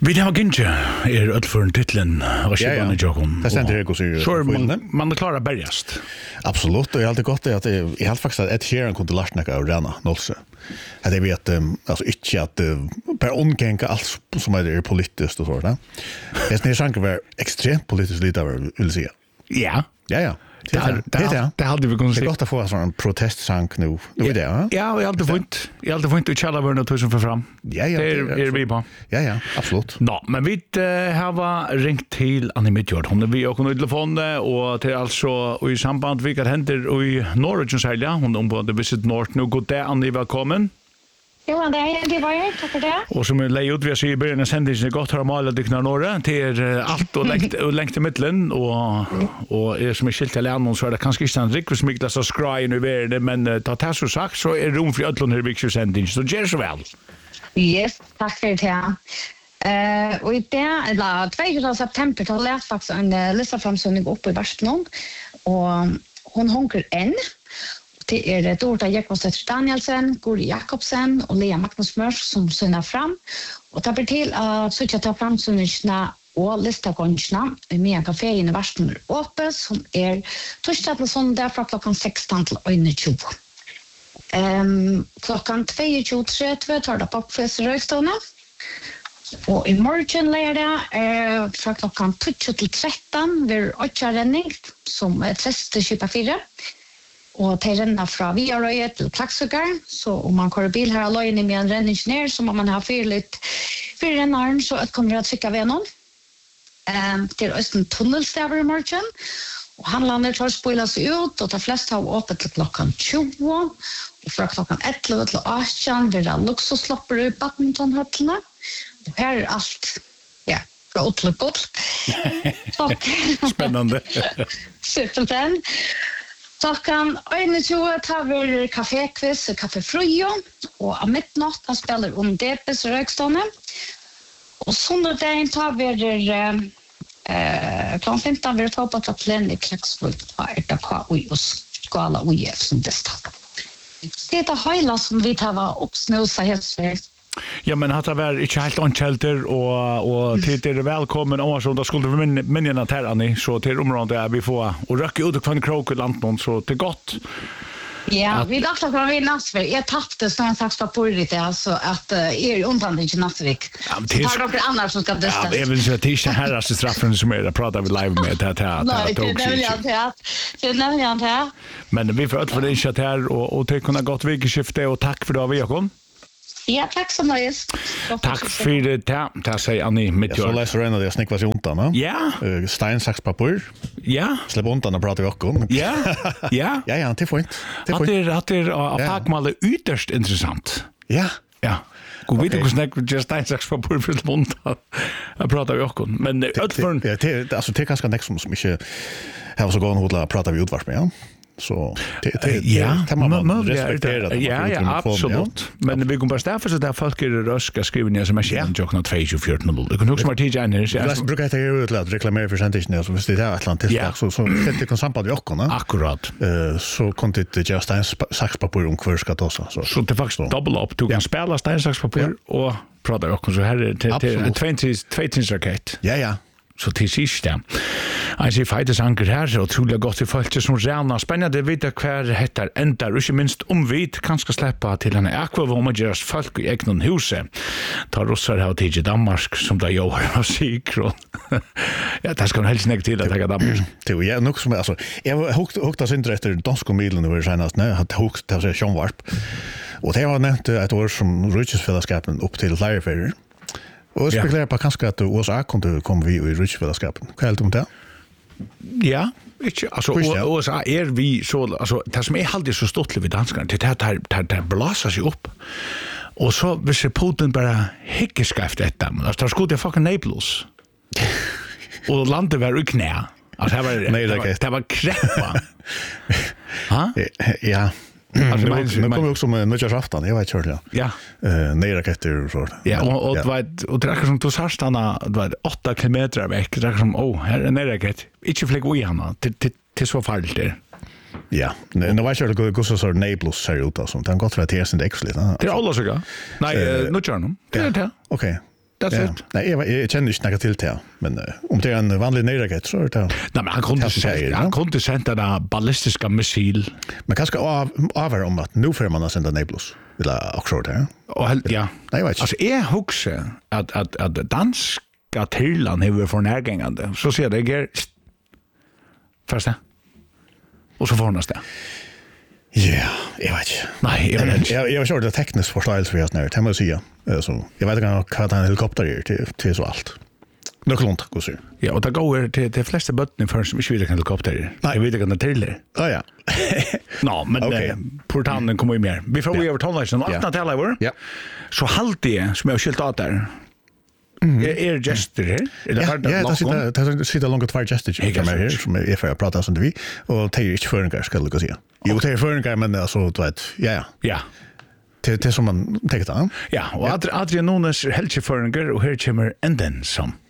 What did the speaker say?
Vi har Ginche för en titeln och Shibana Jokon. Det ständer det så så man klarar bergast. Absolut, och jag har alltid gott att jag har faktiskt Ed Sheeran kunde lära och rena nollse. Det vet alltså inte att per ongänka allt som är politiskt och så där. Det är sank var extremt politiskt lite vill säga. Ja. Ja. Det hade vi kunnat se. Det är gott att få en sån protestsang nu. Nu är det, ja. Ja, jag hade fått att källa värna tusen för fram. Ja. Det är vi på. Ja, absolut. Nå, men vi har ringt till Annie Midjord. Hon är vi och hon i telefon och till alltså i samband vilka händer i Norrögens helga. Hon ombord Visit North nu. God dag, Annie, välkommen. Jo, det var jag, tack för det. Och som lej ut vi ser i början av sändningen gott har måla dykna norra till allt och längt i mitten och är som är skilt till annan så är det kanske inte en riktigt smykla så skry nu är men ta det så sagt så är rum för öllon här viktiga sändning så gör så väl. Yes, tack för det. Och det eller 2 september så läste faktiskt en lista framsynning uppe i Varston och hon honker en. Det är Dorta Jakobsen Danielsen, Guri Jakobsen och Lea Magnus Mörs som synar fram. Och tar till att söka ta fram synnerna och lista konstna i med kafé i Varston uppe som är torsdag till söndag från klockan 16 till 21. Klockan 22:30 tar det popfest i Rökstånda. Och i morgon lärde från klockan 20 till 13 vid 8 renning som är 30-24. Och till renna från Viaröje till Klaxsugar. Så om man kör bil här alene med en renningenär så må man ha fyra rennaren så att kommer att trycka vid någon. Till Östen tunnelstäver i morgon. Och handlarna tar spoilas ut och de flesta har öppet till klockan 20. Och från klockan 11 till 18 blir det luxusloppar i badmintonhötterna. Och här är allt, bra och gott. Spännande. Superten. Klockan 21 tar vi kafékviss och kaffefrujo och av midnatt spelar DPs Rökstånda. Och söndagen tar vi klockan 15 vi tar på tapplen i Klaxvik och skala UF som det står. Det är det hela som vi tar uppsnusa helt. Ja, men att det var inte helt onkälter och till er välkommen om så då skulle vi minnena här Annie så till området där vi får och röka ut från Krokeland så till gott. Ja, vi dachte att vi nästvik. Jag tappade sån slags papper lite alltså att undan inte nästvik. Ja, det är några andra som ska dösta. Ja, även så tisha här så straffen som är pratar vi live med det här. Nej, det är jag inte. Men vi får att för det chat här och till kunna gott vikeskifte och tack för då vi kom. Ja, tack så mycket. Tack för det. Det säger Annie Midjord. Så läser du en av det snickva sig undan, va? Ja. Stein, sax, papper. Ja. Släpp undan och prata vi också. Ja. Ja. Ja, det får inte. Att det av fagmalle ytterst intressant. Ja. Ja. God vet du snack just Stein, sax, papper för släpp undan. Jag pratar vi också. Men det är ganska näck som inte har så gått att prata vi utvarp med, ja. Så det man respektera. Ja, absolut. Men vi kommer bara stäffa så där folk är röska skrivningar som är känt och något 24:00. Det kan också vara tidigare ner. Jag brukar inte göra ut att reklamera för sentingen så visst det är Atlantis så det kan samband med också, akkurat. Så kunde det just en saxpapper om kvar ska ta så det faktiskt double up. Du kan spela stein saxpapper och prata också så här är 22 raket. Ja. Så till sist där. Alltså fighters-anker här så otroligt gott i folk som rena. Spännande att veta kvar hettar ändar. Och inte minst vi kanske släppa till en akvavåmageras folk i egna huset. Ta russar här till Danmark som där jag har sikron. Ja, det ska man helst nägga till att ta Danmark. Det är nog som alltså jag har huktat sin efter danska milen över senast när har hukt det så Sjönvarp. Och det var nämnt ett år som Rutschfällskapen upp till Lärfärger. Och spekulerar på kanske att USA kunde komma vi i Rutschfällskapen. Vad helt om det? Ja, inte alltså USA är vi så alltså det som är alltid så stort vid danskarna det här blåser sig upp. Och så vill Putin bara hickeskafta detta. Alltså det skulle det fucking Naples. Och landet var i knä. Alltså det var kräppa. Ha? Ja. Alltså nu kommer också med nyårsafton, jag vet inte. Ja. Nejraketter och så. Ja, och det är som Torsarstana, det var 8 kilometer väck. Det är som här är nejraket. Inte fläck i henne. Det så farligt det. Ja, nu vet jag att det går så Naples ser ut alltså. Det har gått för att det är sin exklusivt. Det är alla så. Nej, nu kör de. Det är det. Okej. That's it. Nej, jag känner inte något till det, men om det är en vanlig nederraket så är det. Nej, men han kunde sända den ballistiska missil. Men kanske avgör om att nu får man sända Nablus. Eller också det. Och ja. Nej, vet alltså är huxa att danska Tyskland har för närgångande. Så ser det ger första. Och så förnas det. Ja, jag vet inte. Nej, jag har kört det tekniskt förståelse för oss när det måste säga. Så jag vet inte vad en helikopter är till så allt. Något går så. Ja, och det går till de flesta bötten för som inte vill helikopter. Nej, vill inte till. Ja. No, men portanen kommer ju mer. Vi får över tonnagen och öppna till över. Ja. Så halt det som jag skilt åt där. Är gestor här? Ja, det sitter långt två gestor här som är för att prata som vi och det är inte föringar ska jag säga. Jo, det är föringar men alltså du vet. Ja. Det som man tänker då. Ja, och Adrian Nunes helst föringar och här kommer enden som